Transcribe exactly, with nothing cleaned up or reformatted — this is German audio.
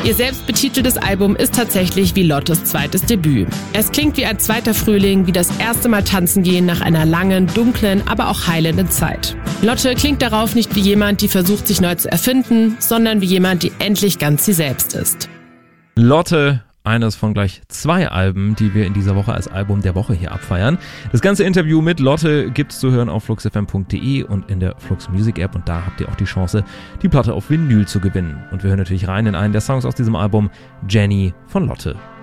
Ihr selbstbetiteltes Album ist tatsächlich wie Lottes zweites Debüt. Es klingt wie ein zweiter Frühling, wie das erste Mal tanzen gehen nach einer langen, dunklen, aber auch heilenden Zeit. Lotte klingt darauf nicht wie jemand, die versucht, sich neu zu erfinden, sondern wie jemand, die endlich ganz sie selbst ist. Lotte, eines von gleich zwei Alben, die wir in dieser Woche als Album der Woche hier abfeiern. Das ganze Interview mit Lotte gibt's zu hören auf flux f m punkt d e und in der Flux Music App, und da habt ihr auch die Chance, die Platte auf Vinyl zu gewinnen. Und wir hören natürlich rein in einen der Songs aus diesem Album, Jenny von Lotte.